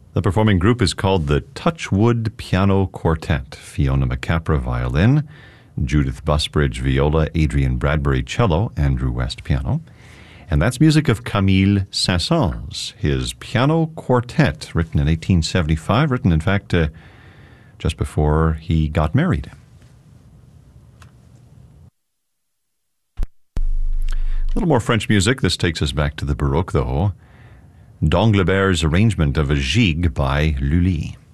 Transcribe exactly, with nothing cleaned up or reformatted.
The performing group is called the Touchwood Piano Quartet. Fiona McCapra, violin, Judith Busbridge, viola, Adrian Bradbury, cello, Andrew West, piano. And that's music of Camille Saint-Saëns, his piano quartet, written in eighteen seventy-five, written, in fact, uh, just before he got married. A little more French music. This takes us back to the Baroque, though. D'Anglebert's arrangement of a gigue by Lully.